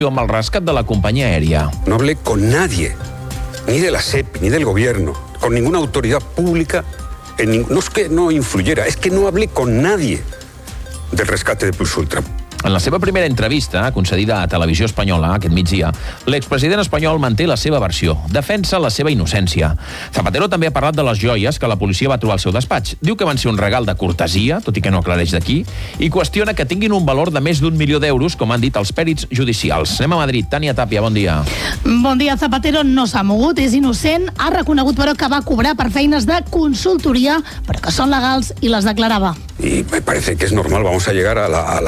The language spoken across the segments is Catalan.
amb el rescat de la companyia aèria. No hablé con nadie, ni de la SEPI, ni del gobierno, con ninguna autoridad pública. No es que no influyera, es que no hablé con nadie del rescate de Plus Ultra. En la seva primera entrevista, concedida a Televisió Espanyola aquest migdia, l'expresident espanyol manté la seva versió, defensa la seva innocència. Zapatero també ha parlat de les joies que la policia va trobar al seu despatx. Diu que van ser un regal de cortesia, tot i que no aclareix de qui, i qüestiona que tinguin un valor de més d'1 milió d'euros, com han dit els pèrits judicials. Anem a Madrid. Tània Tàpia, bon dia. Bon dia. Zapatero no s'ha mogut, és innocent, ha reconegut però que va cobrar per feines de consultoria, però que són legals i les declarava. Y me parece que es normal, vamos a llegar a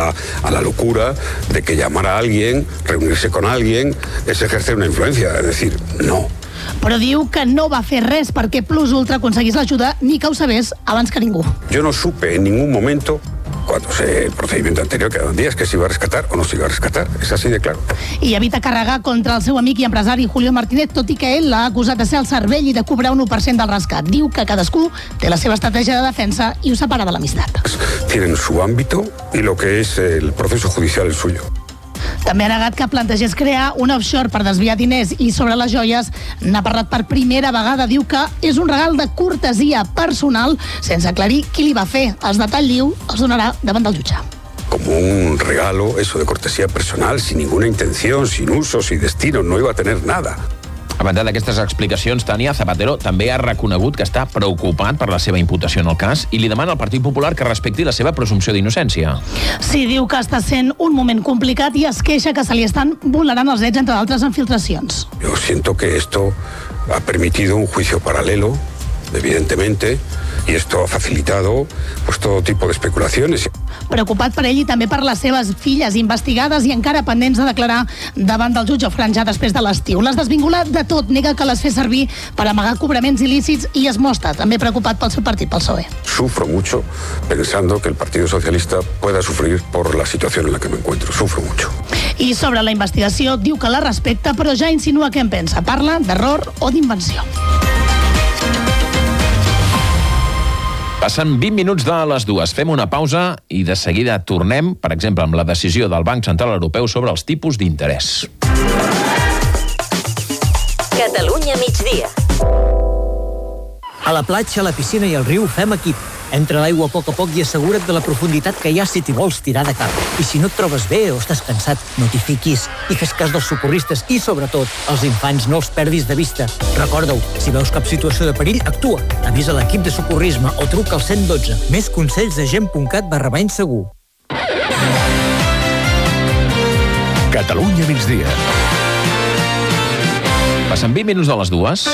la locura de que llamar a alguien, reunirse con alguien, es ejercer una influencia, es decir, no. Però diu que no va fer res perquè Plus Ultra aconseguís l'ajuda ni que ho sabés abans que ningú. Yo no supe en ningún momento, cuando sé el procedimiento anterior, que quedaban días, que se iba a rescatar o no se iba a rescatar. Es así de claro. I evita carregar contra el seu amic i empresari Julio Martínez, tot i que ell l'ha acusat de ser el cervell i de cobrar un 1% del rescat. Diu que cadascú té la seva estratègia de defensa i ho separa de l'amistat. Tienen su ámbito y lo que es el proceso judicial el suyo. També ha negat que plantegés crear un offshore per desviar diners i sobre les joies n'ha parlat per primera vegada. Diu que és un regal de cortesia personal sense aclarir qui li va fer. Els detalls, diu, els donarà davant del jutge. Como un regalo, eso de cortesía personal, sin ninguna intención, sin uso, sin destino, no iba a tener nada. A banda d'aquestes explicacions, Tània, Zapatero també ha reconegut que està preocupat per la seva imputació en el cas i li demana al Partit Popular que respecti la seva presumpció d'innocència. Sí, diu que està sent un moment complicat i es queixa que se li estan vulnerant els drets, entre d'altres infiltracions. Yo siento que esto ha permitido un juicio paralelo, evidentemente, y esto ha facilitado pues todo tipo de especulaciones. Preocupat per ell i també per les seves filles investigades i encara pendents de declarar davant del jutge Franja després de l'estiu. Les desvincula de tot, nega que les fes servir per amagar cobraments il·lícits i es mostra també preocupat pel seu partit, pel PSOE. Sufro mucho pensando que el Partido Socialista pueda sufrir por la situación en la que me encuentro. Sufro mucho. I sobre la investigació diu que la respecta, però ja insinua què en pensa. Parla d'error o d'invenció. Passen 20 minuts de les 2. Fem una pausa i de seguida tornem, per exemple, amb la decisió del Banc Central Europeu sobre els tipus d'interès. Catalunya migdia. A la platja, a la piscina i al riu fem equip. Entra a l'aigua a poc i assegura't de la profunditat que hi ha si t'hi vols tirar de cap. I si no et trobes bé o estàs cansat, no t'hi fiquis. I fes cas dels socorristes i, sobretot, els infants no els perdis de vista. Recorda-ho, si veus cap situació de perill, actua. Avisa l'equip de socorrisme o truca al 112. Més consells a gent.cat/segur. Catalunya migdia. Passen 20 minuts de les 2.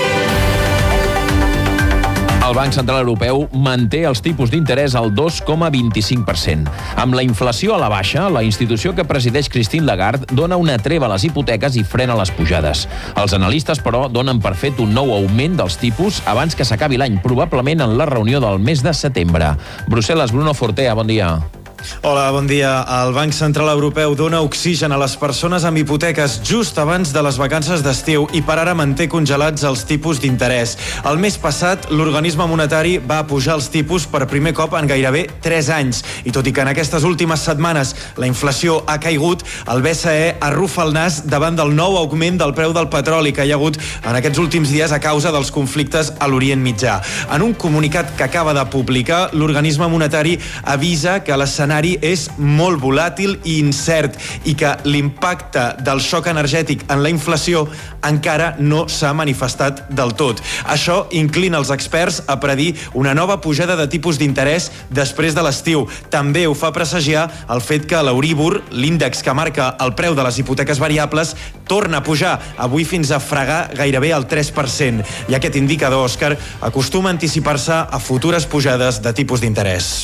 El Banc Central Europeu manté els tipus d'interès al 2,25%. Amb la inflació a la baixa, la institució que presideix Christine Lagarde dona una treva a les hipoteques i frena les pujades. Els analistes, però, donen per fet un nou augment dels tipus abans que s'acabi l'any, probablement en la reunió del mes de setembre. Brussel·les, Bruno Fortea, bon dia. Hola, bon dia. El Banc Central Europeu dona oxigen a les persones amb hipoteques just abans de les vacances d'estiu i per ara manté congelats els tipus d'interès. El mes passat, l'organisme monetari va pujar els tipus per primer cop en gairebé 3 anys. I tot i que en aquestes últimes setmanes la inflació ha caigut, el BCE arrufa el nas davant del nou augment del preu del petroli que hi ha hagut en aquests últims dies a causa dels conflictes a l'Orient Mitjà. En un comunicat que acaba de publicar, l'organisme monetari avisa que l'escenari és molt volàtil i incert i que l'impacte del xoc energètic en la inflació encara no s'ha manifestat del tot. Això inclina els experts a predir una nova pujada de tipus d'interès després de l'estiu. També ho fa presagiar el fet que l'Euríbor, l'índex que marca el preu de les hipoteques variables, torna a pujar, avui fins a fregar gairebé el 3%. I aquest indicador, Òscar, acostuma a anticipar-se a futures pujades de tipus d'interès.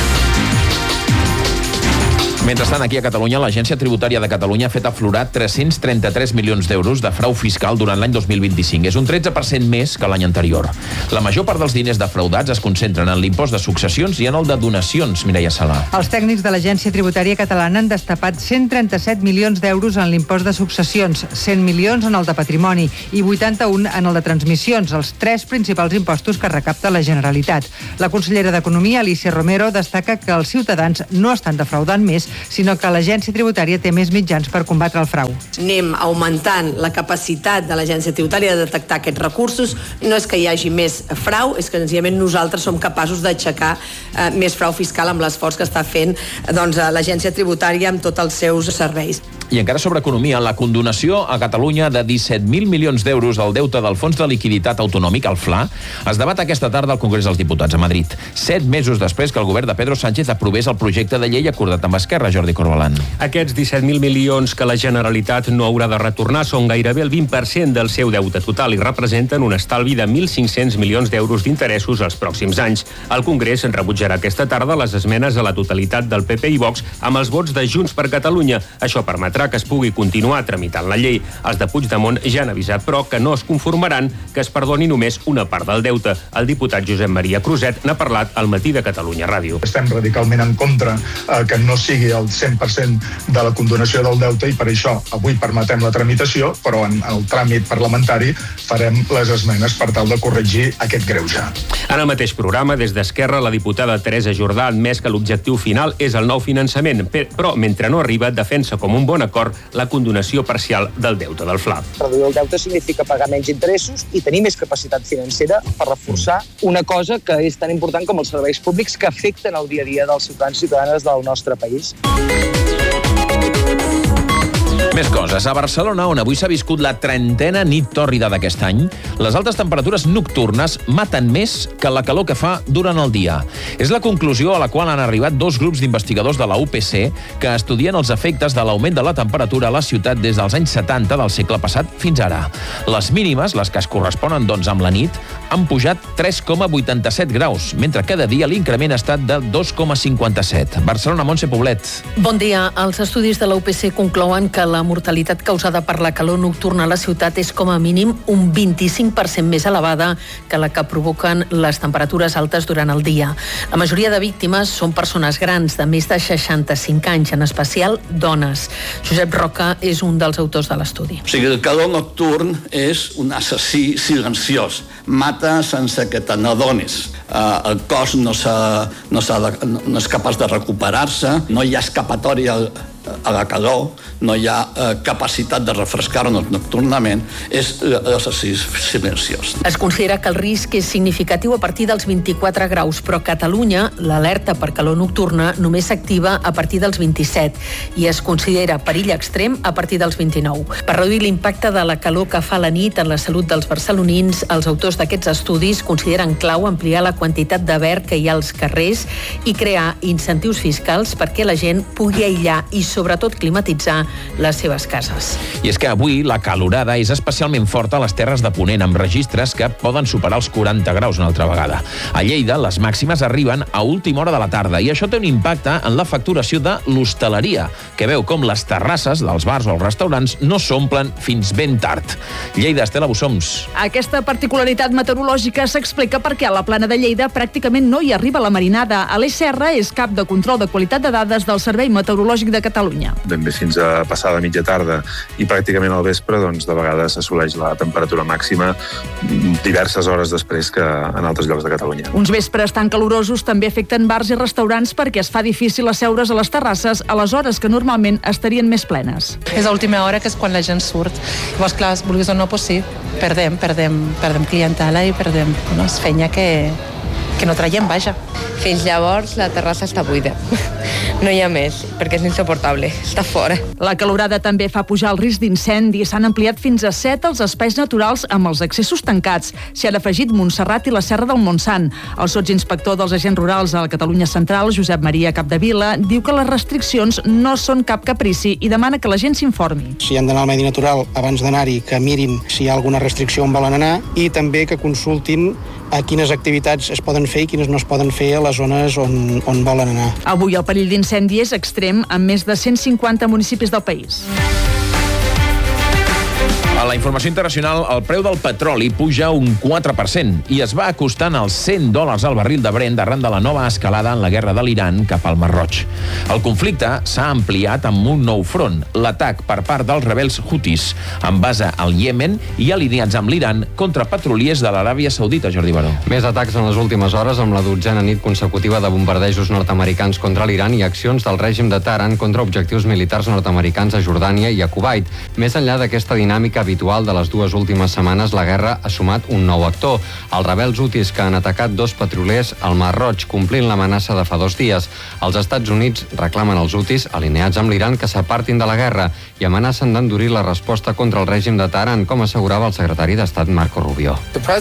Mentrestant, aquí a Catalunya, l'Agència Tributària de Catalunya ha fet aflorar 333 milions d'euros de frau fiscal durant l'any 2025. És un 13% més que l'any anterior. La major part dels diners defraudats es concentren en l'impost de successions i en el de donacions, Mireia Salà. Els tècnics de l'Agència Tributària Catalana han destapat 137 milions d'euros en l'impost de successions, 100 milions en el de patrimoni i 81 en el de transmissions, els 3 principals impostos que recapta la Generalitat. La consellera d'Economia, Alicia Romero, destaca que els ciutadans no estan defraudant més sinó que l'Agència Tributària té més mitjans per combatre el frau. Anem augmentant la capacitat de l'Agència Tributària de detectar aquests recursos. No és que hi hagi més frau, és que senzillament nosaltres som capaços d'aixecar més frau fiscal amb l'esforç que està fent l'Agència Tributària amb tots els seus serveis. I encara sobre economia, la condonació a Catalunya de 17.000 milions d'euros al deute del Fons de Liquiditat Autonòmic, el FLA, es debat aquesta tarda al Congrés dels Diputats a Madrid, 7 mesos després que el govern de Pedro Sánchez aprovés el projecte de llei acordat amb Esquerra, Jordi Corbalan. Aquests 17.000 milions que la Generalitat no haurà de retornar són gairebé el 20% del seu deute total i representen un estalvi de 1.500 milions d'euros d'interessos els pròxims anys. El Congrés rebutjarà aquesta tarda les esmenes a la totalitat del PP i Vox amb els vots de Junts per Catalunya. Això permetrà que es pugui continuar tramitant la llei. Els de Puigdemont ja han avisat, però, que no es conformaran que es perdoni només una part del deute. El diputat Josep Maria Cruzet n'ha parlat al Matí de Catalunya Ràdio. Estem radicalment en contra que no sigui el 100% de la condonació del deute i per això avui permetem la tramitació, però en el tràmit parlamentari farem les esmenes per tal de corregir aquest greuge. En el mateix programa, des d'Esquerra, la diputada Teresa Jordà ha admès que l'objectiu final és el nou finançament, però mentre no arriba, defensa com un bon acord la condonació parcial del deute del FLA. Reduir el deute significa pagar menys interessos i tenir més capacitat financera per reforçar una cosa que és tan important com els serveis públics que afecten el dia a dia dels ciutadans i ciutadanes del nostre país. Més coses. A Barcelona, on avui s'ha viscut la 30a nit tòrrida d'aquest any, les altes temperatures nocturnes maten més que la calor que fa durant el dia. És la conclusió a la qual han arribat dos grups d'investigadors de la UPC que estudien els efectes de l'augment de la temperatura a la ciutat des dels anys 70 del segle passat fins ara. Les mínimes, les que es corresponen doncs amb la nit, han pujat 3,87 graus, mentre cada dia l'increment ha estat de 2,57. Barcelona, Montse Poblet. Bon dia. Els estudis de la UPC conclouen que la mortalitat causada per la calor nocturna a la ciutat és com a mínim un 25% més elevada que la que provoquen les temperatures altes durant el dia. La majoria de víctimes són persones grans de més de 65 anys, en especial dones. Josep Roca és un dels autors de l'estudi. O sigui, el calor nocturn és un assassí silenciós. Mata sense que te n'adonis. El cos no és capaç de recuperar-se, no hi ha escapatòria a la calor, no hi ha capacitat de refrescar-nos nocturnament, és l'assassí silenciós. Es considera que el risc és significatiu a partir dels 24 graus, però a Catalunya l'alerta per calor nocturna només s'activa a partir dels 27 i es considera perill extrem a partir dels 29. Per reduir l'impacte de la calor que fa la nit en la salut dels barcelonins, els autors d'aquests estudis consideren clau ampliar la quantitat de verd que hi ha als carrers i crear incentius fiscals perquè la gent pugui aïllar i sobretot climatitzar les seves cases. I és que avui la calorada és especialment forta a les Terres de Ponent, amb registres que poden superar els 40 graus una altra vegada. A Lleida, les màximes arriben a última hora de la tarda i això té un impacte en la facturació de l'hostaleria, que veu com les terrasses dels bars o els restaurants no s'omplen fins ben tard. Lleida, Estela Bussoms. Aquesta particularitat meteorològica s'explica perquè a la plana de Lleida pràcticament no hi arriba la marinada. Aleix Serra és cap de control de qualitat de dades del Servei Meteorològic de Catalunya. Ben bé fins a passada mitja tarda i pràcticament al vespre, doncs de vegades s'assoleix la temperatura màxima diverses hores després que en altres llocs de Catalunya. Uns vespres tan calorosos també afecten bars i restaurants perquè es fa difícil asseure's a les terrasses a les hores que normalment estarien més plenes. És a última hora, que és quan la gent surt. Llavors, clar, vulguis o no, doncs sí, perdem clientela i perdem feina que no traiem, vaja. Fins llavors la terrassa està buida. No hi ha més, perquè és insuportable. Està fora. La calorada també fa pujar el risc d'incendi. S'han ampliat fins a 7 els espais naturals amb els accessos tancats. S'hi han afegit Montserrat i la Serra del Montsant. El sotsinspector dels agents rurals a la Catalunya Central, Josep Maria Capdevila, diu que les restriccions no són cap caprici i demana que la gent s'informi. Si han d'anar al medi natural, abans d'anar-hi, que mirin si hi ha alguna restricció on volen anar i també que consultin a quines activitats es poden fer i quines no es poden fer a les zones on volen anar. Avui el perill d'incendi és extrem en més de 150 municipis del país. A la informació internacional, el preu del petroli puja un 4% i es va acostant als $100 al barril de Brent arran de la nova escalada en la guerra de l'Iran cap al Mar Roig. El conflicte s'ha ampliat amb un nou front, l'atac per part dels rebels Houthis, amb base al Iemen i alineats amb l'Iran contra petroliers de l'Aràbia Saudita, Jordi Baró. Més atacs en les últimes hores amb la 12a nit consecutiva de bombardejos nord-americans contra l'Iran i accions del règim de Teheran contra objectius militars nord-americans a Jordània i a Kuwait. Més enllà d'aquesta dinàmica habitual de les dues últimes setmanes, la guerra ha sumat un nou actor. Els rebels Houthis que han atacat 2 petroliers al Mar Roig, complint l'amenaça de fa 2 dies. Els Estats Units reclamen als Houthis, alineats amb l'Iran, que s'apartin de la guerra i amenacen d'endurir la resposta contra el règim de Teheran, com assegurava el secretari d'Estat Marco Rubio.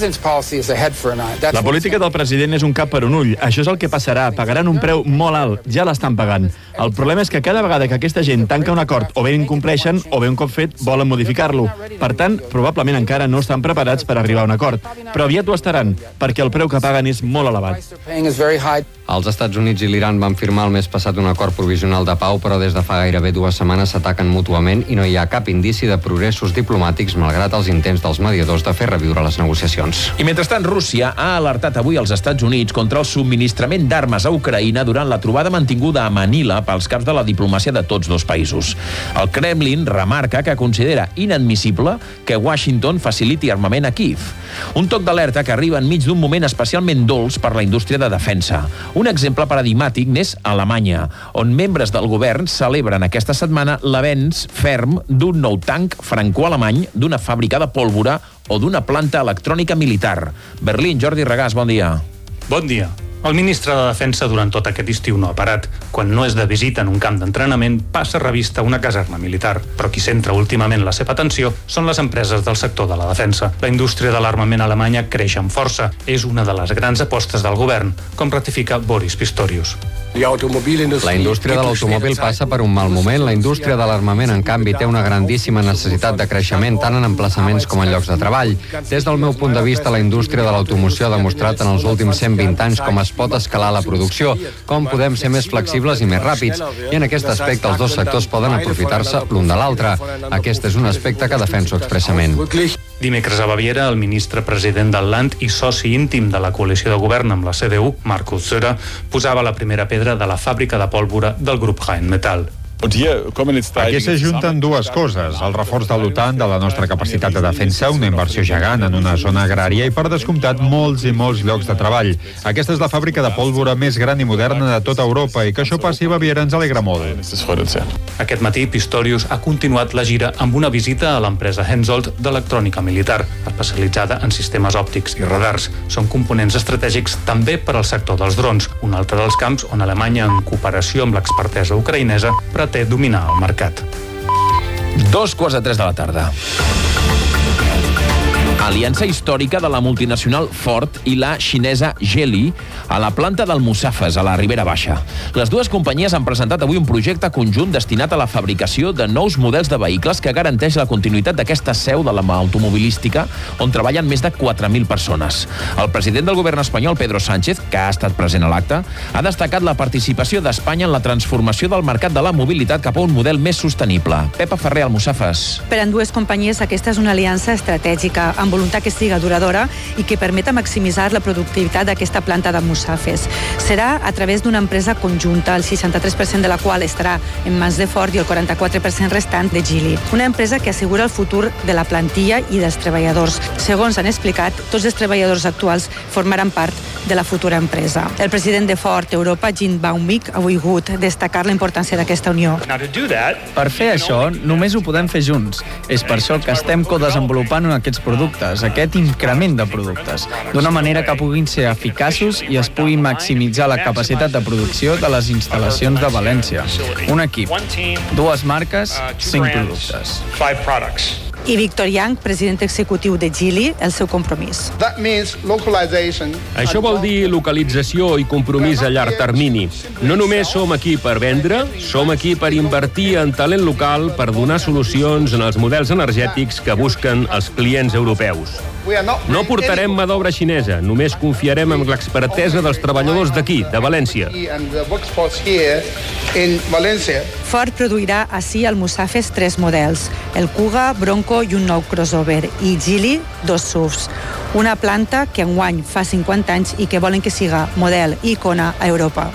La política del president és un cap per un ull. Això és el que passarà. Pagaran un preu molt alt. Ja l'estan pagant. El problema és que cada vegada que aquesta gent tanca un acord o bé incompleixen o bé un cop fet volen modificar-lo. Per tant, probablement encara no estan preparats per arribar a un acord. Però aviat ho estaran, perquè el preu que paguen és molt elevat. Els Estats Units i l'Iran van firmar el mes passat un acord provisional de pau, però des de fa gairebé 2 setmanes s'ataquen mútuament i no hi ha cap indici de progressos diplomàtics, malgrat els intents dels mediadors de fer reviure les negociacions. I mentrestant, Rússia ha alertat avui als Estats Units contra el subministrament d'armes a Ucraïna durant la trobada mantinguda a Manila pels caps de la diplomàcia de tots 2 països. El Kremlin remarca que considera inadmissible que Washington faciliti armament a Kyiv. Un toc d'alerta que arriba enmig d'un moment especialment dolç per la indústria de defensa. Un exemple paradigmàtic n'és Alemanya, on membres del govern celebren aquesta setmana l'avenç ferm d'un nou tanc franco-alemany, d'una fàbrica de pólvora o d'una planta electrònica militar. Berlín, Jordi Regàs, bon dia. Bon dia. El ministre de Defensa durant tot aquest estiu no ha parat. Quan no és de visita en un camp d'entrenament, passa revista a una caserna militar. Però qui centra últimament la seva atenció són les empreses del sector de la defensa. La indústria de l'armament alemanya creix amb força. És una de les grans apostes del govern, com ratifica Boris Pistorius. La indústria de l'automòbil passa per un mal moment. La indústria de l'armament, en canvi, té una grandíssima necessitat de creixement, tant en emplaçaments com en llocs de treball. Des del meu punt de vista, la indústria de l'automoció ha demostrat en els últims 120 anys com es pot escalar la producció, com podem ser més flexibles i més ràpids. I en aquest aspecte els 2 sectors poden aprofitar-se l'un de l'altre. Aquest és un aspecte que defenso expressament. Dimecres a Baviera, el ministre president del Land i soci íntim de la coalició de govern amb la CDU, Markus Söder, posava la primera pedra de la fàbrica de pólvora del grup Rheinmetall. Aquí s'ajunten 2 coses, el reforç de l'OTAN, de la nostra capacitat de defensa, una inversió gegant en una zona agrària i, per descomptat, molts i molts llocs de treball. Aquesta és la fàbrica de pólvora més gran i moderna de tota Europa i que això passi a Baviera ens alegra molt. Aquest matí, Pistorius ha continuat la gira amb una visita a l'empresa Hensoldt d'electrònica militar, especialitzada en sistemes òptics i radars. Són components estratègics també per al sector dels drons, un altre dels camps on Alemanya, en cooperació amb l'expertesa ucraïnesa, té dominar el mercat. 2:45 de la tarda. Aliança històrica de la multinacional Ford i la xinesa Geely a la planta d'Almussafes, a la Ribera Baixa. Les 2 companyies han presentat avui un projecte conjunt destinat a la fabricació de nous models de vehicles que garanteix la continuïtat d'aquesta seu de l'automobilística on treballen més de 4.000 persones. El president del govern espanyol, Pedro Sánchez, que ha estat present a l'acte, ha destacat la participació d'Espanya en la transformació del mercat de la mobilitat cap a un model més sostenible. Pepa Ferrer, Almussafes. Per a dues companyies aquesta és una aliança estratègica amb voluntat que siga duradora i que permeta maximitzar la productivitat d'aquesta planta d'Almussafes. Serà a través d'una empresa conjunta, el 63% de la qual estarà en mans de Ford i el 44% restant de Geely. Una empresa que assegura el futur de la plantilla i dels treballadors. Segons han explicat, tots els treballadors actuals formaran part de la futura empresa. El president de Ford Europa, Jim Baumig, ha volgut destacar la importància d'aquesta unió. Per fer això, només ho podem fer junts. És per això que estem codesenvolupant aquests productes, aquest increment de productes, d'una manera que puguin ser eficaços i es pugui maximitzar la capacitat de producció de les instal·lacions de València. Un equip, 2 marques, 5 productes. I Victor Young, president executiu de Geely, el seu compromís. Això vol dir localització i compromís a llarg termini. No només som aquí per vendre, som aquí per invertir en talent local per donar solucions en els models energètics que busquen els clients europeus. No portarem mà d'obra xinesa, només confiarem en l'expertesa dels treballadors d'aquí, de València. Ford produirà així al Musafes 3 models, el Kuga, Bronco i un nou crossover, i Geely 2 SUVs. Una planta que enguany fa 50 anys i que volen que siga model i icona a Europa.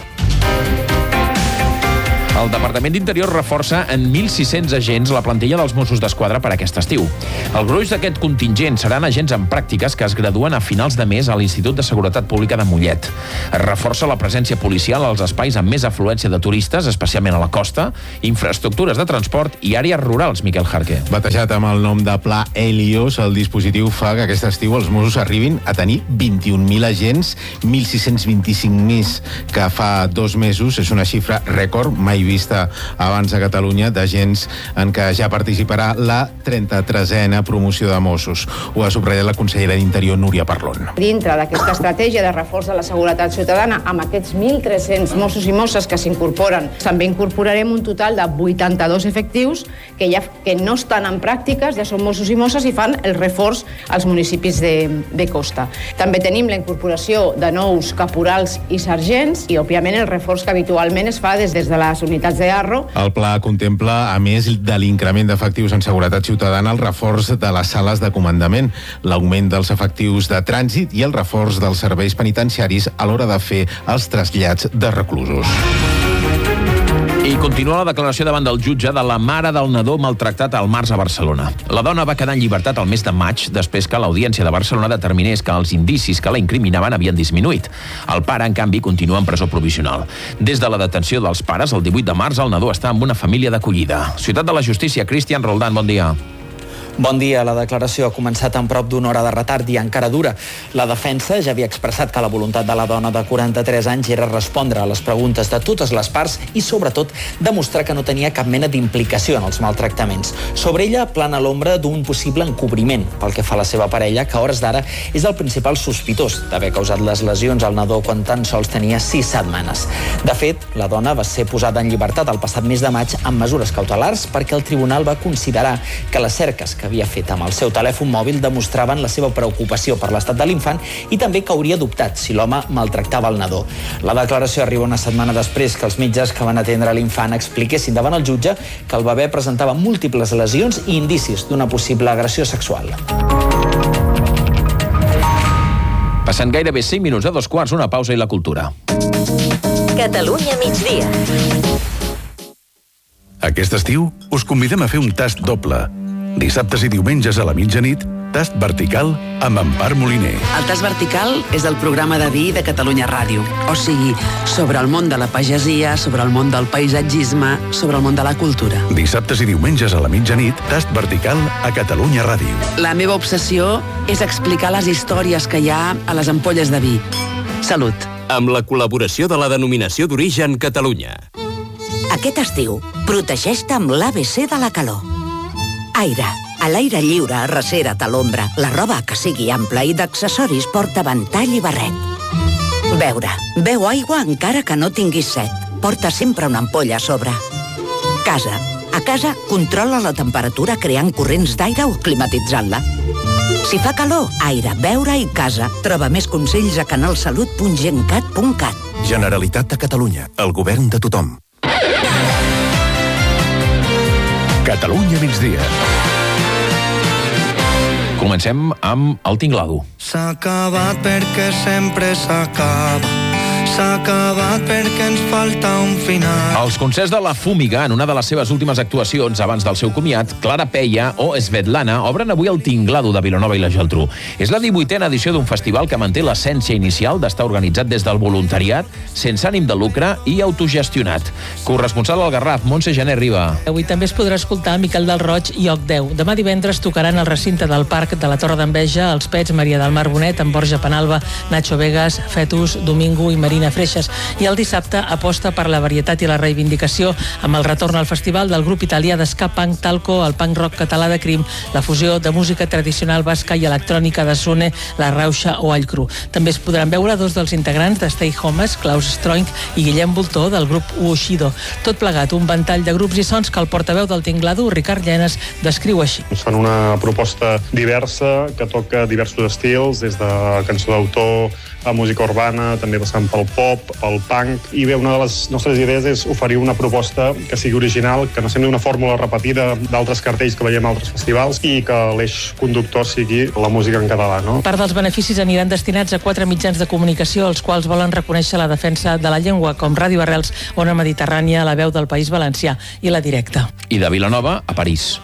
El Departament d'Interior reforça en 1.600 agents la plantilla dels Mossos d'Esquadra per aquest estiu. El gruix d'aquest contingent seran agents en pràctiques que es graduen a finals de mes a l'Institut de Seguretat Pública de Mollet. Es reforça la presència policial als espais amb més afluència de turistes, especialment a la costa, infraestructures de transport i àrees rurals, Miquel Jarque. Batejat amb el nom de Pla Helios, el dispositiu fa que aquest estiu els Mossos arribin a tenir 21.000 agents, 1.625 més que fa 2 mesos. És una xifra rècord, mai vista abans a Catalunya, d'agents en què ja participarà la 33a promoció de Mossos. Ho ha subratllat la consellera d'Interior, Núria Parlon. Dintre d'aquesta estratègia de reforç de la seguretat ciutadana, amb aquests 1.300 Mossos i Mosses que s'incorporen, també incorporarem un total de 82 efectius que no estan en pràctiques, ja són Mossos i Mosses i fan el reforç als municipis de costa. També tenim la incorporació de nous caporals i sergents i, òbviament, el reforç que habitualment es fa des de les unitats de Arro. El pla contempla, a més de l'increment d'efectius en seguretat ciutadana, el reforç de les sales de comandament, l'augment dels efectius de trànsit i el reforç dels serveis penitenciaris a l'hora de fer els trasllats de reclusos. I continua la declaració davant del jutge de la mare del nadó maltractat al març a Barcelona. La dona va quedar en llibertat el mes de maig després que l'Audiència de Barcelona determinés que els indicis que la incriminaven havien disminuït. El pare, en canvi, continua en presó provisional. Des de la detenció dels pares, el 18 de març, el nadó està amb una família d'acollida. Ciutat de la Justícia, Cristian Roldán, bon dia. Bon dia. La declaració ha començat amb prop d'una hora de retard i encara dura. La defensa ja havia expressat que la voluntat de la dona de 43 anys era respondre a les preguntes de totes les parts i, sobretot, demostrar que no tenia cap mena d'implicació en els maltractaments. Sobre ella plana l'ombra d'un possible encobriment pel que fa a la seva parella, que a hores d'ara és el principal sospitós d'haver causat les lesions al nadó quan tan sols tenia 6 setmanes. De fet, la dona va ser posada en llibertat el passat mes de maig amb mesures cautelars perquè el tribunal va considerar que les cerques que havia fet amb el seu telèfon mòbil demostraven la seva preocupació per l'estat de l'infant i també que hauria dubtat si l'home maltractava el nadó. La declaració arriba una setmana després que els metges que van atendre l'infant expliquessin davant el jutge que el bebè presentava múltiples lesions i indicis d'una possible agressió sexual. Passant gairebé 5 minuts a 2:15, una pausa i la cultura. Catalunya migdia. Aquest estiu us convidem a fer un tast doble. Dissabtes i diumenges a la mitjanit, tast vertical amb Empar Moliner. El tast vertical és el programa de vi de Catalunya Ràdio. O sigui, sobre el món de la pagesia, sobre el món del paisatgisme, sobre el món de la cultura. Dissabtes i diumenges a la mitjanit, tast vertical a Catalunya Ràdio. La meva obsessió és explicar les històries que hi ha a les ampolles de vi. Salut. Amb la col·laboració de la Denominació d'Origen Catalunya. Aquest estiu, protegeix-te amb l'ABC de la calor. Aire. A l'aire lliure, arrecera't a l'ombra. La roba que sigui ampla i d'accessoris porta ventall i barret. Beure. Beu aigua encara que no tinguis set. Porta sempre una ampolla a sobre. Casa. A casa, controla la temperatura creant corrents d'aire o climatitzant-la. Si fa calor, aire, beure i casa. Troba més consells a canalsalut.gencat.cat. Generalitat de Catalunya. El govern de tothom. Catalunya migdia. Comencem amb el tinglado. S'ha acabat perquè sempre s'acaba. S'ha acabat perquè ens falta un final. Els concerts de La Fúmiga, en una de les seves últimes actuacions abans del seu comiat, Clara Peia o Svetlana, obren avui el Tinglado de Vilanova i la Geltrú. És la 18a edició d'un festival que manté l'essència inicial d'estar organitzat des del voluntariat, sense ànim de lucre i autogestionat. Corresponsal al Garraf, Montse Jané Riba. Avui també es podrà escoltar Miquel del Roig i Oc 10. Demà divendres tocaran al recinte del Parc de la Torre d'Enveja els Pets, Maria del Mar Bonet, amb Borja Penalba, Nacho Vegas, Fetus, Domingo i Marina Freixas. I el dissabte aposta per la varietat i la reivindicació amb el retorn al festival del grup italià d'ska punk Talco, el punk rock català de Crim, la fusió de música tradicional basca i electrònica de Sone, la Rauxa o All Cru. També es podran veure dos dels integrants de Stay Homes, Klaus Stroink i Guillem Voltó, del grup Uoshido. Tot plegat, un ventall de grups i sons que el portaveu del Tinglado, Ricard Llenes, descriu així. Són una proposta diversa que toca diversos estils, des de cançó d'autor a música urbana, també passant pel pop, pel punk, i bé, una de les nostres idees és oferir una proposta que sigui original, que no sembli una fórmula repetida d'altres cartells que veiem a altres festivals i que l'eix conductor sigui la música en català, no? Part dels beneficis aniran destinats a 4 mitjans de comunicació, els quals volen reconèixer la defensa de la llengua, com Ràdio Arrels, Ona Mediterrània, La Veu del País Valencià i La Directa. I de Vilanova a París.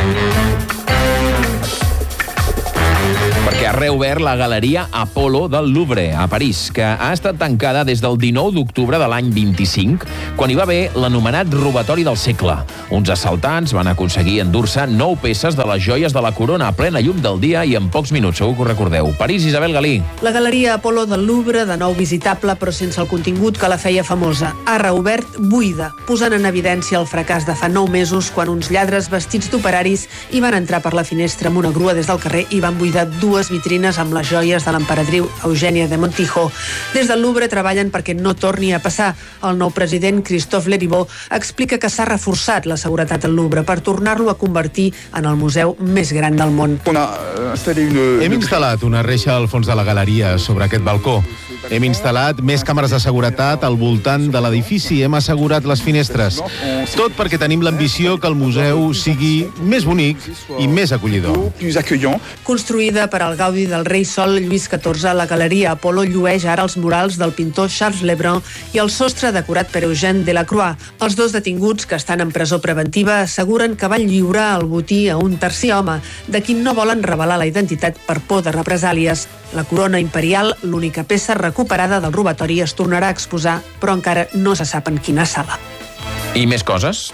Perquè ha reobert la Galeria Apolo del Louvre, a París, que ha estat tancada des del 19 d'octubre de l'any 25, quan hi va haver l'anomenat robatori del segle. Uns assaltants van aconseguir endur-se 9 peces de les joies de la corona a plena llum del dia i en pocs minuts, segur que ho recordeu. París, Isabel Galí. La Galeria Apolo del Louvre, de nou visitable, però sense el contingut que la feia famosa, ha reobert buida, posant en evidència el fracàs de fa 9 mesos quan uns lladres vestits d'operaris hi van entrar per la finestra amb una grua des del carrer i van buidar 2 vitrines amb les joies de l'emperadriu Eugènia de Montijo. Des del Louvre treballen perquè no torni a passar. El nou president, Christophe Leriveau, explica que s'ha reforçat la seguretat al Louvre per tornar-lo a convertir en el museu més gran del món. Hem instal·lat una reixa al fons de la galeria sobre aquest balcó. Hem instal·lat més càmeres de seguretat al voltant de l'edifici. Hem assegurat les finestres. Tot perquè tenim l'ambició que el museu sigui més bonic i més acollidor. Construïda per al gaudi del rei Sol Lluís XIV, la Galeria Apolo llueix ara els murals del pintor Charles Lebrun i el sostre decorat per Eugène Delacroix. Els 2 detinguts, que estan en presó preventiva, asseguren que van lliurar el botí a un tercer home, de qui no volen revelar la identitat per por de represàlies. La corona imperial, l'única peça recuperada del robatori, es tornarà a exposar, però encara no se sap en quina sala. I més coses?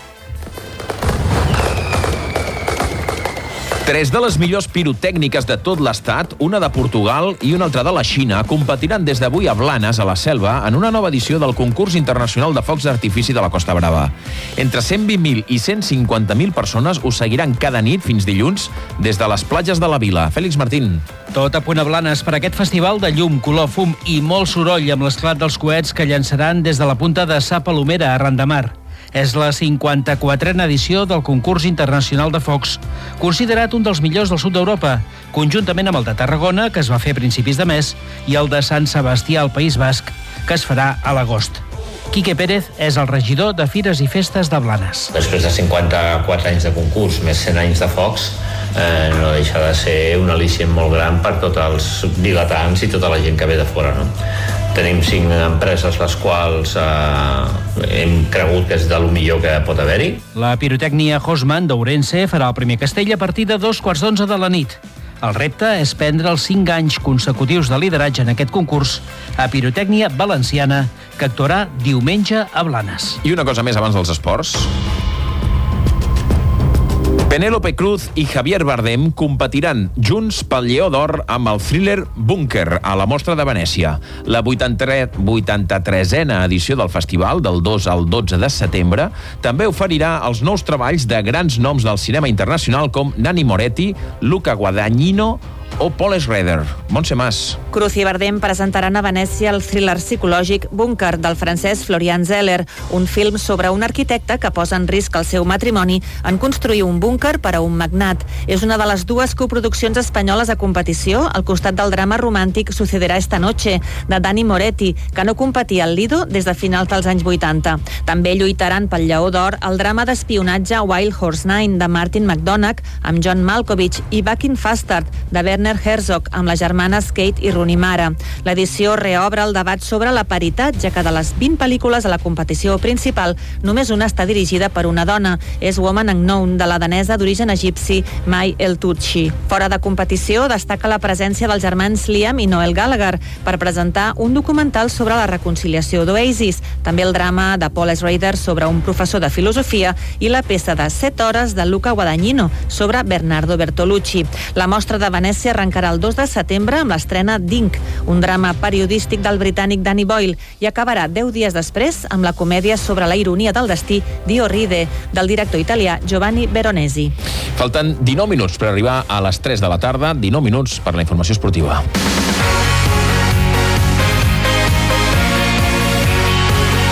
3 de les millors pirotècniques de tot l'estat, una de Portugal i una altra de la Xina, competiran des d'avui a Blanes, a la Selva, en una nova edició del concurs internacional de focs d'artifici de la Costa Brava. Entre 120.000 i 150.000 persones us seguiran cada nit fins dilluns des de les platges de la vila. Fèlix Martín. Tot a punt a Blanes per aquest festival de llum, color, fum i molt soroll amb l'esclat dels coets que llançaran des de la punta de Sa Palomera, arran de mar. És la 54a edició del concurs internacional de focs, considerat un dels millors del sud d'Europa, conjuntament amb el de Tarragona, que es va fer a principis de mes, i el de Sant Sebastià, al País Basc, que es farà a l'agost. Quique Pérez és el regidor de Fires i Festes de Blanes. Després de 54 anys de concurs, més 100 anys de focs, no deixa de ser un al·licient molt gran per tots els vilatans i tota la gent que ve de fora, no? Tenim 5 empreses les quals hem cregut que és de lo millor que pot haver-hi. La pirotècnia Hosman d'Ourense farà el primer castell a partir de 2:15 de la nit. El repte és prendre els 5 anys consecutius de lideratge en aquest concurs a pirotècnia valenciana, que actuarà diumenge a Blanes. I una cosa més abans dels esports. Penélope Cruz i Javier Bardem competiran junts pel Lleó d'Or amb el thriller Búnquer a la Mostra de Venècia. La 83a edició del festival, del 2 al 12 de setembre, també oferirà els nous treballs de grans noms del cinema internacional com Nanni Moretti, Luca Guadagnino o Paul Schrader. Montse Mas. Cruz i Bardem presentaran a Venècia el thriller psicològic Búnquer del francès Florian Zeller, un film sobre un arquitecte que posa en risc el seu matrimoni en construir un búnquer per a un magnat. És una de les 2 coproduccions espanyoles a competició, al costat del drama romàntic Sucederá esta noche, de Dani Moretti, que no competia al Lido des de finals dels anys 80. També lluitaran pel Lleó d'Or el drama d'espionatge Wild Horse 9, de Martin McDonagh, amb John Malkovich, i Bucking Fastard, de Werner Herzog, amb les germanes Kate i Rooney Mara. L'edició reobre el debat sobre la paritat, ja que de les 20 pel·lícules a la competició principal, només una està dirigida per una dona. És Woman Unknown, de la danesa d'origen egipci Mai El Tucci. Fora de competició, destaca la presència dels germans Liam i Noel Gallagher per presentar un documental sobre la reconciliació d'Oasis, també el drama de Paul Schrader sobre un professor de filosofia i la peça de 7 hores de Luca Guadagnino sobre Bernardo Bertolucci. La mostra de Venècia arrencarà el 2 de setembre amb l'estrena d'Inc, un drama periodístic del britànic Danny Boyle, i acabarà 10 dies després amb la comèdia sobre la ironia del destí Dio Ride, del director italià Giovanni Veronesi. Falten 19 minuts per arribar a les 3 de la tarda, 19 minuts per la informació esportiva.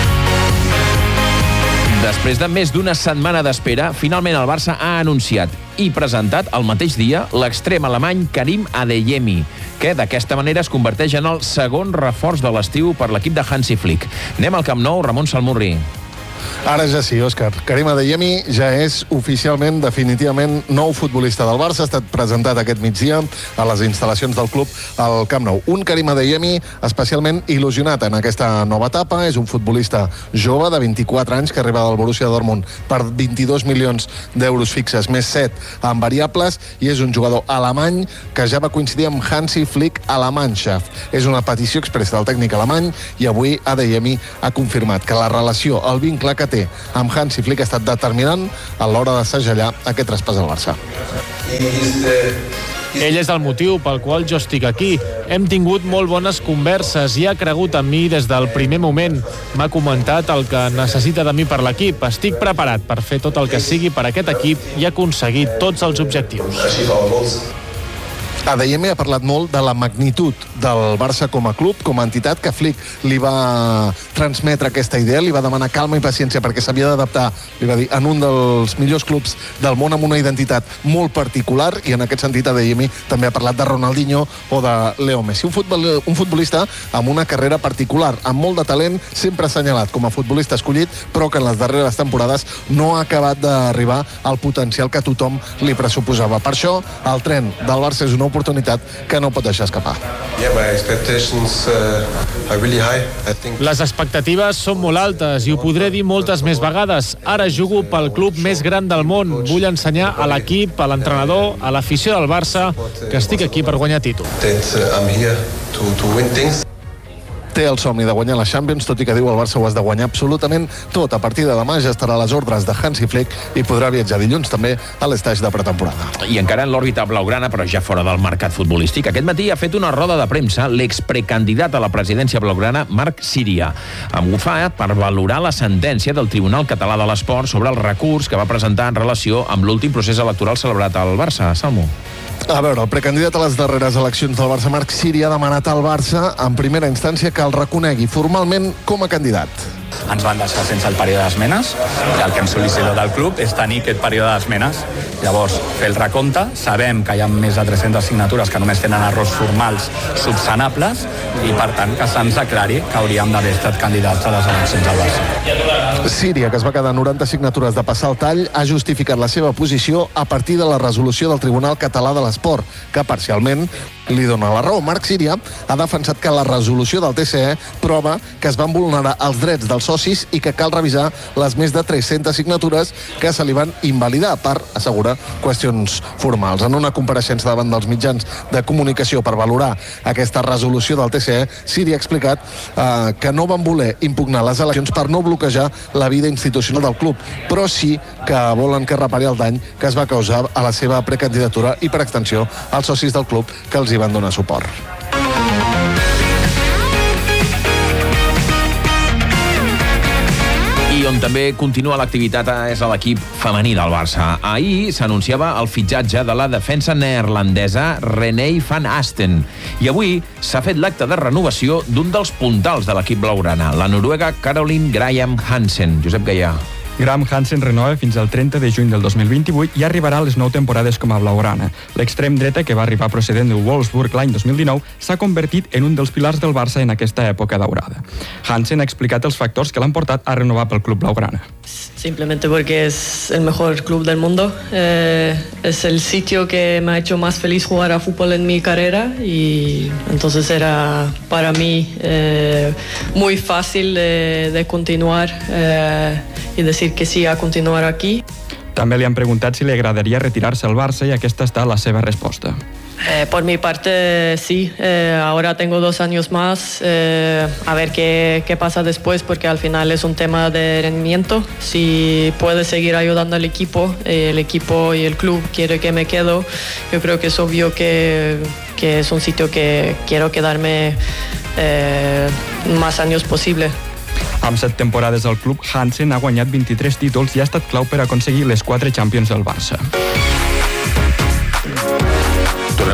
Després de més d'una setmana d'espera, finalment el Barça ha anunciat i presentat el mateix dia l'extrem alemany Karim Adeyemi, que d'aquesta manera es converteix en el segon reforç de l'estiu per l'equip de Hansi Flick. Anem al Camp Nou, Ramon Salmurri. Ara ja sí, Òscar. Karim Adeyemi ja és oficialment, definitivament, nou futbolista del Barça. Ha estat presentat aquest migdia a les instal·lacions del club al Camp Nou. Un Karim Adeyemi especialment il·lusionat en aquesta nova etapa. És un futbolista jove de 24 anys que arriba del Borussia Dortmund per 22 milions d'euros fixes, més 7 en variables, i és un jugador alemany que ja va coincidir amb Hansi Flick a la Mannschaft. És una petició expressa del tècnic alemany i avui Adeyemi ha confirmat que la relació, el vincle que té amb Hansi Flick ha estat determinant a l'hora de segellar aquest traspàs al Barça. Ell és el motiu pel qual jo estic aquí. Hem tingut molt bones converses i ha cregut en mi des del primer moment. M'ha comentat el que necessita de mi per l'equip. Estic preparat per fer tot el que sigui per aquest equip i aconseguir tots els objectius. Adeyemi ha parlat molt de la magnitud del Barça com a club, com a entitat, que Flick li va transmetre aquesta idea, li va demanar calma i paciència perquè s'havia d'adaptar, li va dir, en un dels millors clubs del món amb una identitat molt particular, i en aquest sentit Adeyemi també ha parlat de Ronaldinho o de Leo Messi. Un futbolista amb una carrera particular, amb molt de talent, sempre assenyalat com a futbolista escollit, però que en les darreres temporades no ha acabat d'arribar al potencial que tothom li pressuposava. Per això, el tren del Barça és una oportunitat que no pot deixar escapar. Les expectatives són molt altes i ho podré dir moltes més vegades. Ara jugo pel club més gran del món. Vull ensenyar a l'equip, a l'entrenador, a l'afició del Barça, que estic aquí per guanyar títols. Té el somni de guanyar la Champions, tot i que diu el Barça ho has de guanyar absolutament tot. A partir de demà ja estarà a les ordres de Hansi Flick i podrà viatjar dilluns també a l'estatge de pretemporada. I encara en l'òrbita blaugrana, però ja fora del mercat futbolístic, aquest matí ha fet una roda de premsa l'exprecandidat a la presidència blaugrana, Marc Síria. Ho fa per valorar la sentència del Tribunal Català de l'Esport sobre el recurs que va presentar en relació amb l'últim procés electoral celebrat al Barça. Salmo. A veure, el precandidat a les darreres eleccions del Barça, Marc Síria, ha demanat al Barça, en primera instància, que el reconegui formalment com a candidat. Ens van deixar sense el període d'esmenes i el que hem sol·licitat al club és tenir aquest període d'esmenes. Llavors, fer el recompte, sabem que hi ha més de 300 signatures que només tenen errors formals subsanables i, per tant, que se'ns aclari que hauríem d'haver estat candidats a les eleccions del Barça. Síria, que es va quedar 90 signatures de passar el tall, ha justificat la seva posició a partir de la resolució del Tribunal Català de l'Esport, que parcialment li dona la raó. Marc Síria ha defensat que la resolució del TCE prova que es van vulnerar els drets dels socis i que cal revisar les més de 300 signatures que se li van invalidar per assegurar qüestions formals. En una compareixença davant dels mitjans de comunicació per valorar aquesta resolució del TCE, Síria ha explicat que no van voler impugnar les eleccions per no bloquejar la vida institucional del club, però sí que volen que repari el dany que es va causar a la seva precandidatura i, per extensió, als socis del club que els hi van donar suport. I on també continua l'activitat és a l'equip femení del Barça. Ahir s'anunciava el fitxatge de la defensa neerlandesa Renée van Asten. I avui s'ha fet l'acte de renovació d'un dels puntals de l'equip blaugrana, la noruega Caroline Graham Hansen. Josep Gaià. Graham Hansen renova fins al 30 de juny del 2028 i arribarà a les 9 temporades com a blaugrana. L'extrem dreta, que va arribar procedent del Wolfsburg l'any 2019, s'ha convertit en un dels pilars del Barça en aquesta època daurada. Hansen ha explicat els factors que l'han portat a renovar pel club blaugrana. Simplemente porque es el mejor club del mundo. Es el sitio que me ha hecho más feliz jugar a fútbol en mi carrera y entonces era para mí muy fácil de continuar y decir que sí a continuar aquí. També li han preguntat si li agradaria retirar-se al Barça i aquesta està la seva resposta. Por mi parte sí, ahora tengo 2 años más, a ver qué pasa después, porque al final es un tema de rendimiento. Si puedo seguir ayudando al equipo, el equipo y el club quiere que me quedo, yo creo que es obvio que es un sitio que quiero quedarme más años posible. Amb 7 temporades al club, Hansen ha guanyat 23 títols i ha estat clau per aconseguir les 4 Champions del Barça. Tornem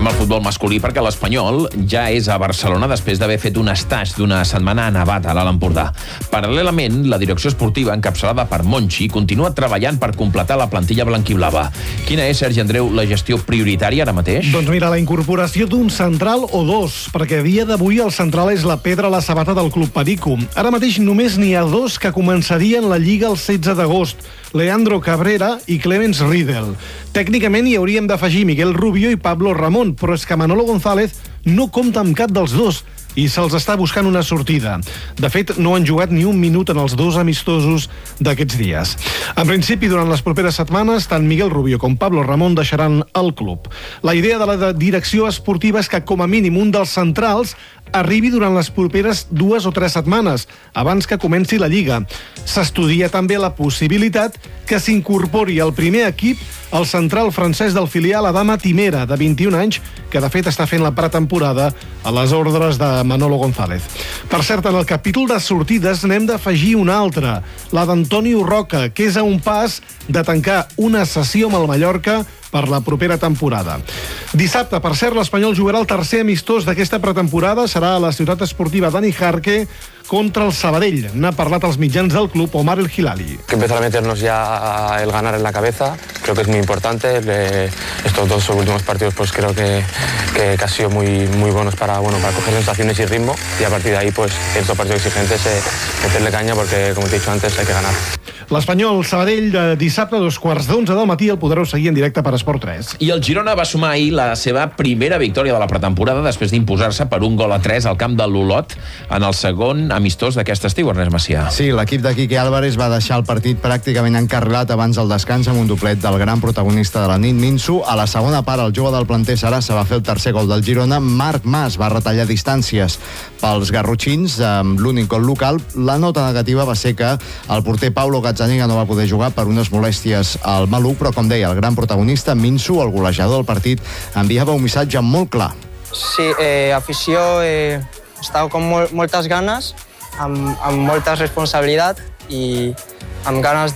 Fem el futbol masculí perquè l'Espanyol ja és a Barcelona després d'haver fet un stage d'una setmana a Navata, a l'Alt Empordà. Paral·lelament, la direcció esportiva, encapçalada per Monchi, continua treballant per completar la plantilla blanquiblava. Quina és, Sergi Andreu, la gestió prioritària ara mateix? Doncs mira, la incorporació d'un central o dos, perquè a dia d'avui el central és la pedra a la sabata del Club Perico. Ara mateix només n'hi ha dos que començarien la Lliga el 16 d'agost, Leandro Cabrera i Clemens Riedel. Tècnicament hi hauríem d'afegir Miguel Rubio i Pablo Ramón, però és que Manolo González no compta amb cap dels dos i se'ls està buscant una sortida. De fet, no han jugat ni un minut en els dos amistosos d'aquests dies. En principi, durant les properes setmanes, tant Miguel Rubio com Pablo Ramón deixaran el club. La idea de la direcció esportiva és que, com a mínim, un dels centrals arribi durant les properes 2 o 3 setmanes, abans que comenci la Lliga. S'estudia també la possibilitat que s'incorpori al primer equip el central francès del filial Adama Timera, de 21 anys, que de fet està fent la pretemporada a les ordres de Manolo González. Per cert, en el capítol de sortides n'hem d'afegir una altra, la d'Antonio Roca, que és a un pas de tancar una sessió amb el Mallorca per la propera temporada. Dissabte, per cert, l'Espanyol jugarà el tercer amistós d'aquesta pretemporada. Serà a la ciutat esportiva Dani Jarque contra el Sabadell. N'ha parlat als mitjans del club Omar El Hilali. Que empezar a meternos ya el ganar en la cabeza, creo que es muy importante. Estos 2 últimos partidos pues creo que ha sido muy buenos para coger sensaciones y ritmo, y a partir de ahí pues en estos partidos exigentes meterle caña, porque como te he dicho antes hay que ganar. L'Espanyol Sabadell dissabte a 2:15 del matí el podreu seguir en directe per Esport 3. I el Girona va sumar ahir la seva primera victòria de la pretemporada després d'imposar-se per 1-3 al camp de l'Olot en el segon amistós d'aquest estiu, Ernest Macià. Sí, l'equip de Quique Álvarez va deixar el partit pràcticament encarrilat abans del descans amb un doblet del gran protagonista de la nit, Minsu. A la segona part, el jove del planter Sarassa va fer el tercer gol del Girona. Marc Mas va retallar distàncies pels garrotxins amb l'únic gol local. La nota negativa va ser que el porter Paulo Gazzaniga no va poder jugar per unes molèsties al maluc, però com deia, el gran protagonista, Minsu, el golejador del partit, enviava un missatge molt clar. Sí, afició, estava con moltes ganes, amb molta responsabilitat i amb ganes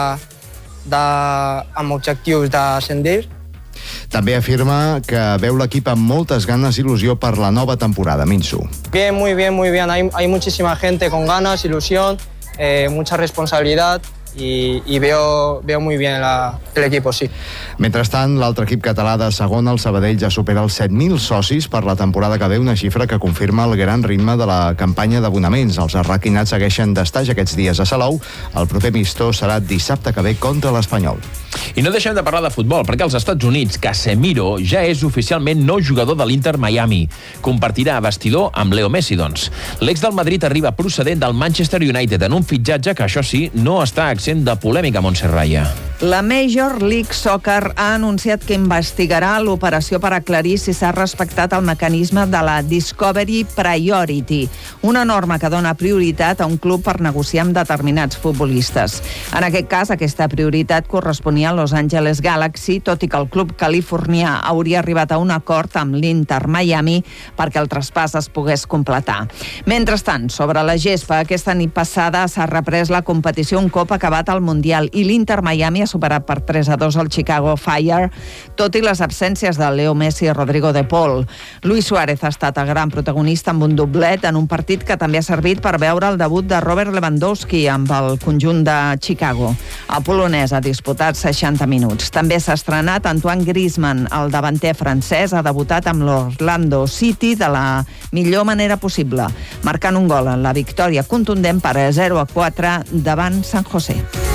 amb objectius d'ascendir. També afirma que veu l'equip amb moltes ganes i il·lusió per la nova temporada, Minsu. Bien, muy bien, muy bien. Hay muchísima gente con ganas, ilusión, mucha responsabilidad. Y veo muy bien el equipo, sí. Mentrestant, l'altre equip català de segona, el Sabadell, ja supera els 7.000 socis per la temporada que ve, una xifra que confirma el gran ritme de la campanya d'abonaments. Els arraquinats segueixen d'estage aquests dies a Salou. El proper amistós serà dissabte que ve contra l'Espanyol. I no deixem de parlar de futbol, perquè als Estats Units Casemiro ja és oficialment nou jugador de l'Inter Miami. Compartirà vestidor amb Leo Messi, doncs. L'ex del Madrid arriba procedent del Manchester United en un fitxatge que, això sí, no està accent de polèmica, Montse Raya. La Major League Soccer ha anunciat que investigarà l'operació per aclarir si s'ha respectat el mecanisme de la Discovery Priority, una norma que dona prioritat a un club per negociar amb determinats futbolistes. En aquest cas, aquesta prioritat corresponia a Los Angeles Galaxy, tot i que el club californià hauria arribat a un acord amb l'Inter Miami perquè el traspàs es pogués completar. Mentrestant, sobre la gespa, aquesta nit passada s'ha reprès la competició un cop acabat el Mundial i l'Inter Miami ha superat per 3-2 el Chicago Fire, tot i les absències de Leo Messi i Rodrigo de Paul. Luis Suárez ha estat el gran protagonista amb un doblet en un partit que també ha servit per veure el debut de Robert Lewandowski amb el conjunt de Chicago. El polonès ha disputat 60 minuts. També s'ha estrenat Antoine Griezmann, el davanter francès, ha debutat amb l'Orlando City de la millor manera possible, marcant un gol en la victòria contundent per 0-4 davant San José.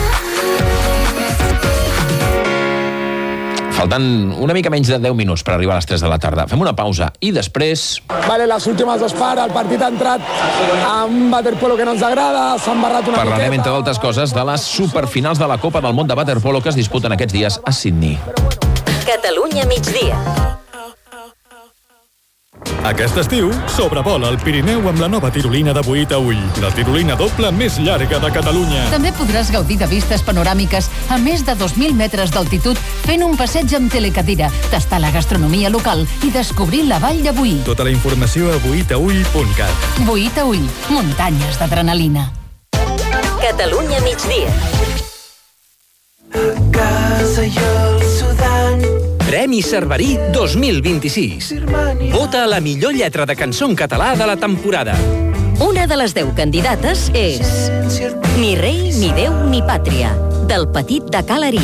Faltant una mica menys de 10 minuts per arribar a les 3 de la tarda. Fem una pausa i després... Vale, les últimes 2 parts, el partit ha entrat amb waterpolo que no ens agrada, s'ha embarrat una miqueta... Parlarem, entre altres coses, de les superfinals de la Copa del Món de waterpolo que es disputen aquests dies a Sydney. Catalunya migdia. Aquest estiu, sobrevola el Pirineu amb la nova tirolina de Boí a Ull, la tirolina doble més llarga de Catalunya. També podràs gaudir de vistes panoràmiques a més de 2.000 metres d'altitud fent un passeig amb telecadira, tastar la gastronomia local i descobrir la vall de Boí. Tota la informació a boitaull.cat. Boí a Ull, muntanyes d'adrenalina. Catalunya migdia. A casa i el sudant Premi Cerverí 2026. Vota a la millor lletra de cançó en català de la temporada. Una de les 10 candidates és Ni rei, ni déu, ni pàtria, del Petit de Calarí.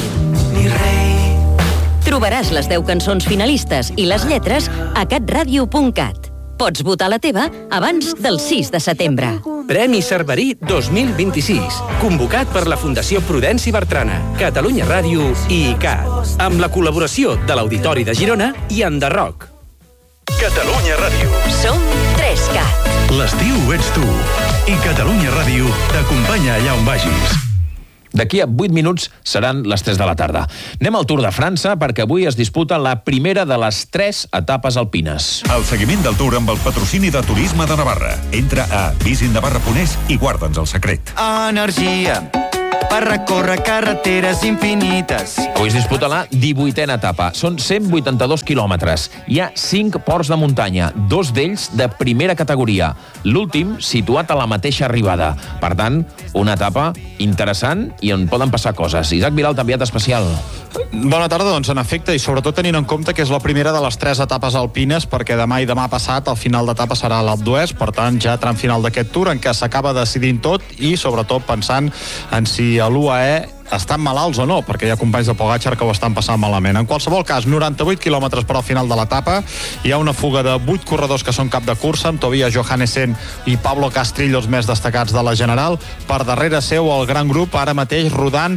Trobaràs les 10 cançons finalistes i les lletres a catradio.cat. Pots votar la teva abans del 6 de setembre. Premi Cerverí 2026, convocat per la Fundació Prudenci Bertrana, Catalunya Ràdio i ICAT, amb la col·laboració de l'Auditori de Girona i Enderroc. Catalunya Ràdio. Som 3CAT. L'estiu ets tu. I Catalunya Ràdio t'acompanya allà on vagis. D'aquí a 8 minuts seran les 3 de la tarda. Anem al Tour de França perquè avui es disputa la primera de les 3 etapes alpines. El seguiment del Tour amb el patrocini de Turisme de Navarra. Entra a visitnavarra.es i guarda'ns el secret. Energia per recórrer carreteres infinites. Avui es disputa la 18a etapa. Són 182 quilòmetres. Hi ha 5 ports de muntanya, 2 d'ells de primera categoria. L'últim situat a la mateixa arribada. Per tant, una etapa interessant i on poden passar coses. Isaac Vidal, t'ha enviat especial. Bona tarda, doncs en efecte, i sobretot tenint en compte que és la primera de les 3 etapes alpines, perquè demà i demà passat el final d'etapa serà a l'Alpe d'Huez, per tant ja tram final d'aquest Tour en què s'acaba decidint tot i sobretot pensant en si a l'UAE estan malalts o no, perquè hi ha companys de Pogačar que ho estan passant malament. En qualsevol cas, 98 quilòmetres per al final de l'etapa. Hi ha una fuga de 8 corredors que són cap de cursa, amb Tobias Johannesen i Pablo Castrillo, els més destacats de la General. Per darrere seu, el gran grup, ara mateix rodant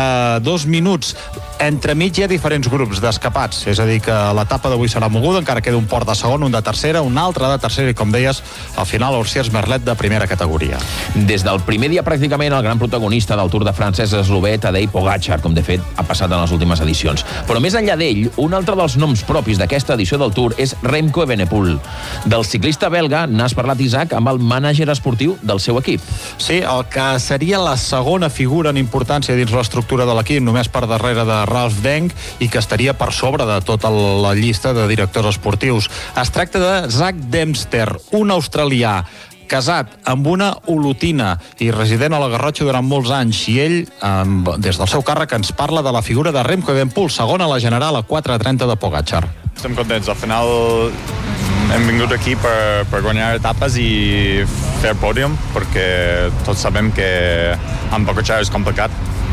2 minuts. Entremig hi ha diferents grups d'escapats, és a dir, que l'etapa d'avui serà moguda, encara queda un port de segon, un de tercera, un altre de tercera i, com deies, al final Orsiers Merlet de primera categoria. Des del primer dia, pràcticament, el gran protagonista del Tour de França és eslové Tadej Pogačar, com de fet ha passat en les últimes edicions. Però més enllà d'ell, un altre dels noms propis d'aquesta edició del Tour és Remco Evenepoel. Del ciclista belga n'has parlat, Isaac, amb el mànager esportiu del seu equip. Sí, el que seria la segona figura en importància dins l'estructura de l'equip, només per darrere de Ralf Denk, i que estaria per sobre de tota la llista de directors esportius. Es tracta de Zach Dempster, un australià casat amb una olotina i resident a la Garrotxa durant molts anys, i ell, des del seu càrrec, ens parla de la figura de Remco Evenepoel, segon a la General a 4:30 de Pogačar. Estem contents, al final hem vingut aquí per guanyar etapes i fer pòdium, perquè tots sabem que amb Pogačar és complicat.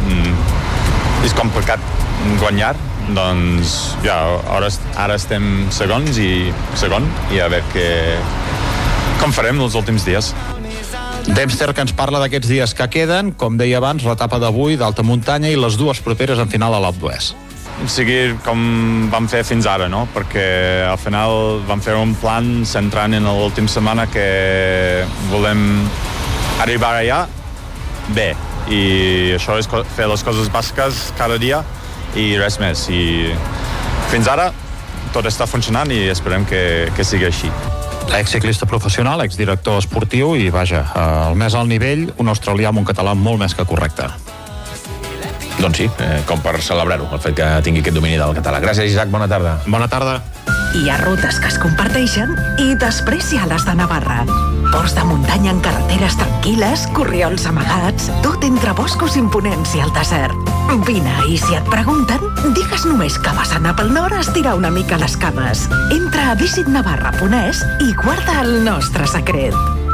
És complicat guanyar, doncs ja, ara estem segons i a veure com farem els últims dies. Dempster, que ens parla d'aquests dies que queden, com deia abans, l'etapa d'avui d'alta muntanya i les 2 properes en final a l'Alpe d'Huez. Seguir com vam fer fins ara, no? Perquè al final vam fer un plan centrant en l'última setmana que volem arribar allà bé, i això és fer les coses bàsiques cada dia i res més, i fins ara tot està funcionant i esperem que sigui així. Exciclista professional, exdirector esportiu i, vaja, al més alt nivell, un australià amb un català molt més que correcte. Doncs sí, com per celebrar-ho, el fet que tingui aquest domini del català. Gràcies, Isaac, bona tarda. Bona tarda. Hi ha rutes que es comparteixen i després hi ha les de Navarra. Ports de muntanya en carreteres tranquil·les, corriols amagats, tot entre boscos imponents i el desert. Vine, i si et pregunten, digues només que vas anar pel nord a estirar una mica les cames. Entra a visitnavarra.es i guarda el nostre secret.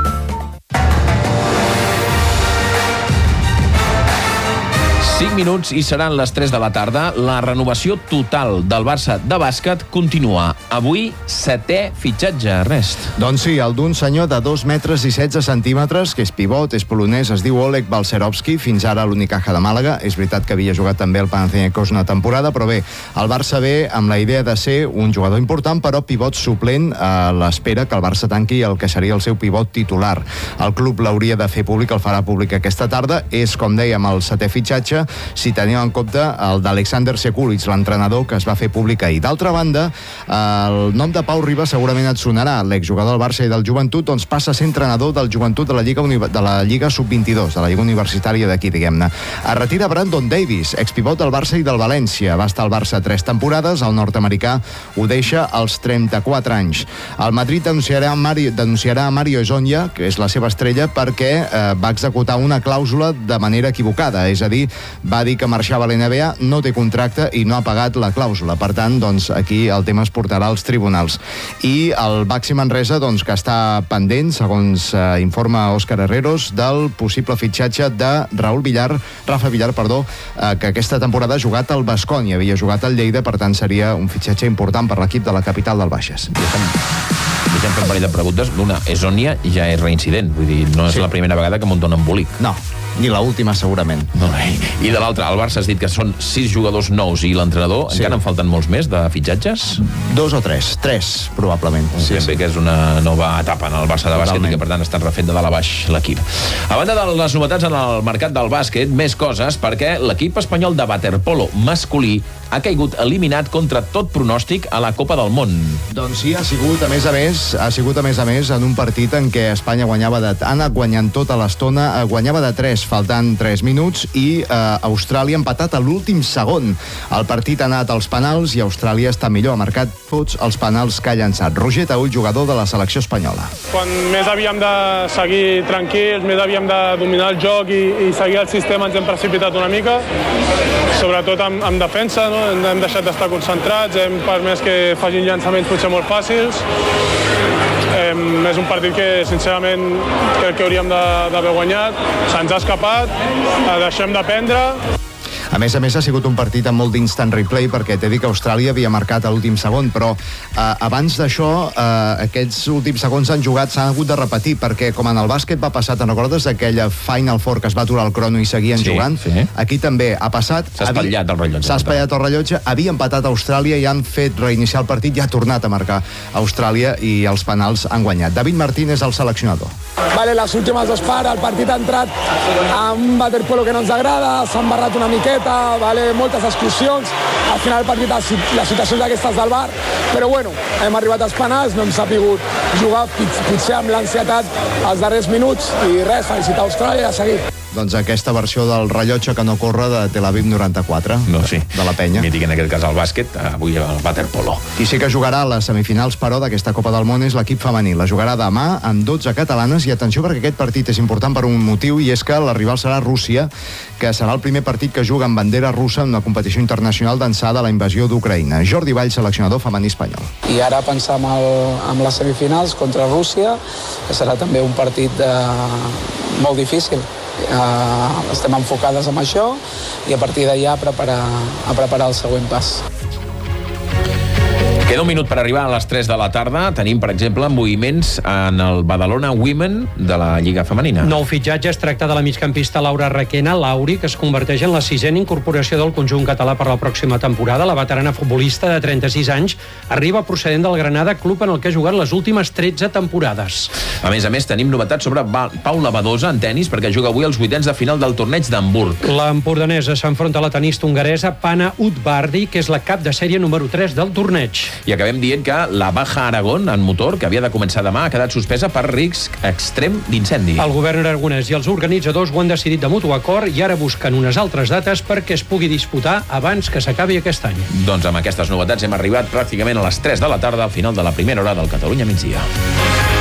Cinc minuts i seran les 3 de la tarda. La renovació total del Barça de bàsquet continua. Avui, 7è fitxatge, Ernest. Doncs sí, el d'un senyor de 2 metres i 16 centímetres, que és pivot, és polonès, es diu Oleg Balcerovski, fins ara a l'Unicaja de Màlaga. És veritat que havia jugat també al Panathinaikos una temporada, però bé, el Barça ve amb la idea de ser un jugador important, però pivot suplent a l'espera que el Barça tanqui el que seria el seu pivot titular. El club l'hauria de fer públic, el farà públic aquesta tarda. És, com dèiem, el 7è fitxatge, si tenim en compte el d'Alexander Sekulic, l'entrenador, que es va fer públic ahir. D'altra banda, el nom de Pau Ribas segurament et sonarà. L'exjugador del Barça i del Joventut doncs passa a ser entrenador del Joventut de la Lliga Sub-22, de la Lliga Universitària d'aquí, diguem-ne. Es retira Brandon Davis, expivot del Barça i del València. Va estar al Barça 3 temporades, el nord-americà ho deixa als 34 anys. El Madrid denunciarà a Mario Ezonia, que és la seva estrella, perquè va executar una clàusula de manera equivocada, és a dir, va dir que marxava a l'NBA, no té contracte i no ha pagat la clàusula. Per tant, doncs, aquí el tema es portarà als tribunals. I el Baxi Manresa, doncs, que està pendent, segons informa Òscar Herreros, del possible fitxatge de Rafa Villar, que aquesta temporada ha jugat al Baskonia, havia jugat al Lleida, per tant seria un fitxatge important per l'equip de la capital del Baixes. Deixem fer un parell de preguntes. L'una, és Ònia i ja és reincident, vull dir, no és la primera vegada que munta un embolic. No, ni l'última segurament. I de l'altra, el Barça has dit que són 6 jugadors nous i l'entrenador, encara en falten molts més de fitxatges? 2 o 3, 3 probablement. Bé que és una nova etapa en el Barça de bàsquet i que per tant estan refent de dalt a baix l'equip. A banda de les novetats en el mercat del bàsquet, més coses, perquè l'equip espanyol de waterpolo masculí ha caigut eliminat contra tot pronòstic a la Copa del Món. Doncs sí, ha sigut a més a més en un partit en què Espanya ha anat guanyant tota l'estona, guanyava de 3 faltant 3 minuts i Austràlia ha empatat a l'últim segon. El partit ha anat als penals i Austràlia està millor, ha marcat tots els penals que ha llançat. Roger Taüll, jugador de la selecció espanyola. Quan més havíem de seguir tranquils, més havíem de dominar el joc i seguir el sistema, ens hem precipitat una mica, sobretot amb defensa, no? Hem deixat d'estar concentrats, hem permès que facin llançaments potser molt fàcils. És un partit que, sincerament, crec que hauríem d'haver guanyat. Se'ns ha escapat, deixem d'aprendre. A més, ha sigut un partit amb molt d'instant replay perquè t'he dit que Austràlia havia marcat a l'últim segon, però abans d'això aquests últims segons s'han hagut de repetir perquè com en el bàsquet va passar, te'n recordes d'aquella Final Four que es va aturar el crono i seguien jugant? Aquí també ha passat. S'ha espatllat el rellotge. S'ha espatllat el rellotge, havia empatat Austràlia i han fet reiniciar el partit i ha tornat a marcar Austràlia i els penals han guanyat. David Martín és el seleccionador. Vale, les últimes 2 parts, el partit ha entrat amb un waterpolo que no ens agrada, s'ha embarrat una miqueta, vale, moltes exclusions, al final el partit, les situacions aquestes del bar, però bueno, hem arribat als penals, no hem sapigut jugar, potser amb l'ansietat als darrers minuts, i res, felicitar Austràlia i a seguir. Doncs aquesta versió del rellotge que no corre de Tel Aviv 94, de la penya. Mític en aquest cas el bàsquet, avui el waterpolo. Qui sí que jugarà a les semifinals, però, d'aquesta Copa del Món és l'equip femení. La jugarà demà amb 12 catalanes i atenció perquè aquest partit és important per un motiu i és que la rival serà Rússia, que serà el primer partit que juga amb bandera russa en una competició internacional d'ençà de la invasió d'Ucraïna. Jordi Vall, seleccionador femení espanyol. I ara pensar en les semifinals contra Rússia, que serà també un partit molt difícil. Estem enfocades en això i a partir d'allà a preparar el següent pas. Queda un minut per arribar a les 3 de la tarda. Tenim, per exemple, moviments en el Badalona Women de la Lliga Femenina. Nou fitxatge, es tracta de la migcampista Laura Requena, Lauri, que es converteix en la 6a incorporació del conjunt català per la pròxima temporada. La veterana futbolista de 36 anys arriba procedent del Granada, club en el que ha jugat les últimes 13 temporades. A més, tenim novetats sobre Paula Badosa en tennis, perquè juga avui els 8ens de final del torneig d'Hamburg. L'empordanesa s'enfronta a la tenista hongaresa Pana Utbardi, que és la cap de sèrie número 3 del torneig. I acabem dient que la Baja Aragón en motor, que havia de començar demà, ha quedat suspesa per risc extrem d'incendi. El govern aragonès i els organitzadors ho han decidit de mutu acord i ara busquen unes altres dates perquè es pugui disputar abans que s'acabi aquest any. Doncs amb aquestes novetats hem arribat pràcticament a les 3 de la tarda, al final de la primera hora del Catalunya Migdia.